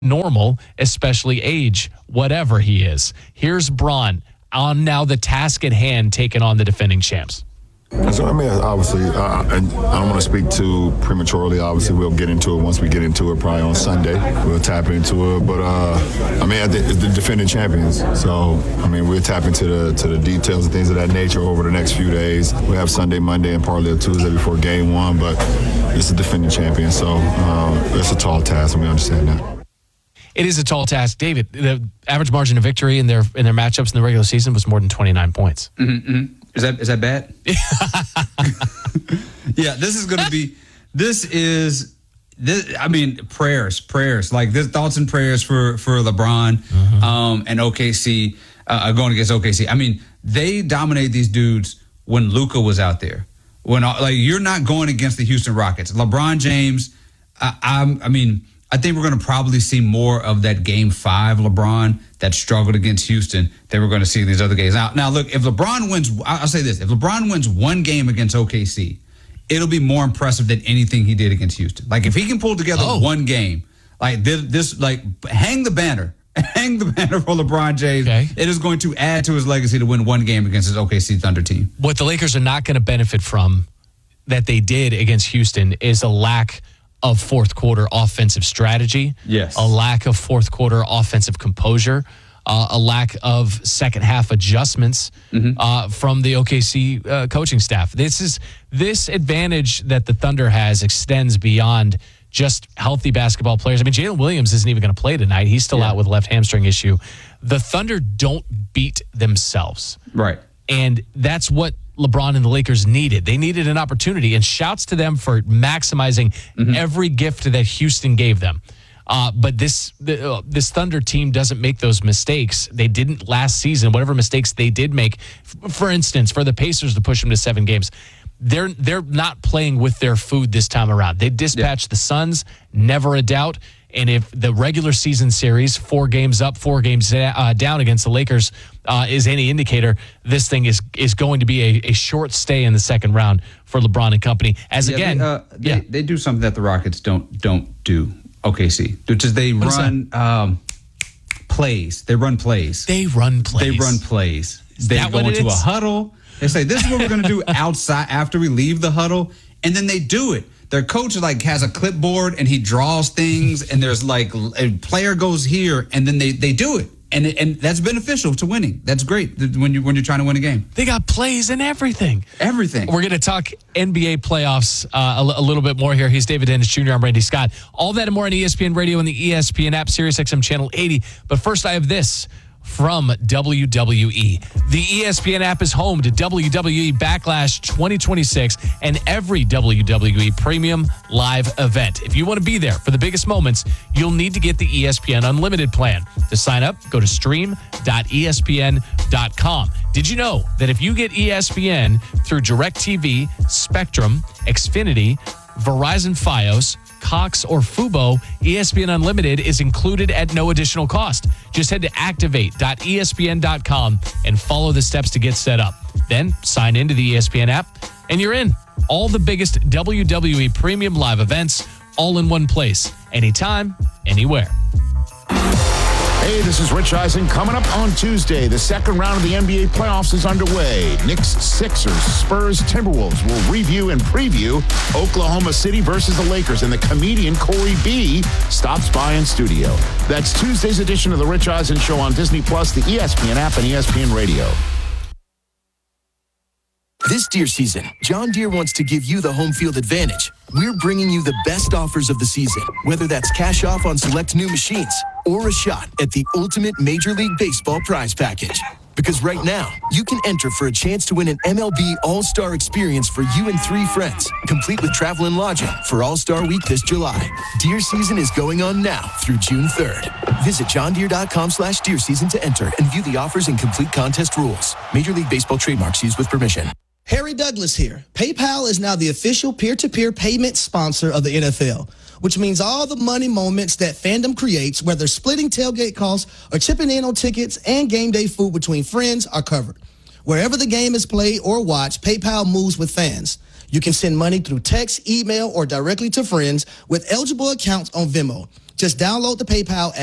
normal, especially age, whatever he is. Here's Bron on now the task at hand, taking on the defending champs. So, obviously, I don't want to speak too prematurely. Obviously, we'll get into it once we get into it, probably on Sunday. We'll tap into it. But, it's the defending champions. So, we'll tap into the details and things of that nature over the next few days. We have Sunday, Monday, and partly a Tuesday before game one. But it's a defending champion. So, it's a tall task, and we understand that. It is a tall task. David, the average margin of victory in their matchups in the regular season was more than 29 points. Mm-hmm. Is that bad? Yeah, this is going to be. Prayers. Like this, thoughts and prayers for LeBron and OKC going against OKC. They dominated these dudes when Luka was out there. You're not going against the Houston Rockets. LeBron James. I think we're going to probably see more of that Game 5 LeBron that struggled against Houston than we're going to see in these other games. Now, look, if LeBron wins, I'll say this. If LeBron wins one game against OKC, it'll be more impressive than anything he did against Houston. Like, if he can pull together one game, hang the banner. Hang the banner for LeBron James. Okay. It is going to add to his legacy to win one game against his OKC Thunder team. What the Lakers are not going to benefit from that they did against Houston is a lack of fourth quarter offensive strategy, yes, a lack of fourth quarter offensive composure, a lack of second half adjustments from the OKC coaching staff. This advantage that the Thunder has extends beyond just healthy basketball players. Jalen Williams isn't even going to play tonight. He's still out with a left hamstring issue. The Thunder don't beat themselves. Right. And that's what LeBron and the Lakers needed. They needed an opportunity, and shouts to them for maximizing every gift that Houston gave them. But this Thunder team doesn't make those mistakes. They didn't last season. Whatever mistakes they did make, for instance, for the Pacers to push them to 7 games, they're not playing with their food this time around. They dispatched the Suns, never a doubt. And if the regular season series, 4 games up, 4 games down against the Lakers is any indicator, this thing is going to be a short stay in the second round for LeBron and company. They do something that the Rockets don't do. OKC, which is they run plays. They run plays. They run plays. They go into a huddle. They say, "This is what we're going to do outside after we leave the huddle," and then they do it. Their coach has a clipboard and he draws things, and there's a player goes here, and then they do it, and that's beneficial to winning. That's great when you're trying to win a game. They got plays and everything. Everything. We're going to talk NBA playoffs a little bit more here. He's David Dennis Jr. I'm Randy Scott. All that and more on ESPN Radio and the ESPN app, SiriusXM Channel 80. But first, I have this from WWE. The ESPN app is home to WWE Backlash 2026 and every WWE premium live event. If you want to be there for the biggest moments, you'll need to get the ESPN Unlimited plan. To sign up, go to stream.espn.com. Did you know that if you get ESPN through DirecTV, Spectrum, Xfinity, Verizon Fios, Cox, or Fubo, ESPN Unlimited is included at no additional cost. Just head to activate.espn.com and follow the steps to get set up. Then sign into the ESPN app and you're in. All the biggest WWE premium live events all in one place. Anytime, anywhere. Hey, this is Rich Eisen. Coming up on Tuesday, the second round of the NBA playoffs is underway. Knicks, Sixers, Spurs, Timberwolves will review and preview Oklahoma City versus the Lakers, and the comedian Corey B stops by in studio. That's Tuesday's edition of the Rich Eisen Show on Disney+, the ESPN app, and ESPN Radio. This deer season, John Deere wants to give you the home field advantage. We're bringing you the best offers of the season, whether that's cash off on select new machines or a shot at the ultimate Major League Baseball prize package. Because right now, you can enter for a chance to win an MLB All-Star experience for you and 3 friends, complete with travel and lodging for All-Star Week this July. Deer season is going on now through June 3rd. Visit johndeere.com/deer season to enter and view the offers and complete contest rules. Major League Baseball trademarks used with permission. Harry Douglas here. PayPal is now the official peer-to-peer payment sponsor of the NFL, which means all the money moments that fandom creates, whether splitting tailgate costs or chipping in on tickets and game day food between friends, are covered. Wherever the game is played or watched, PayPal moves with fans. You can send money through text, email, or directly to friends with eligible accounts on Venmo. Just download the PayPal app.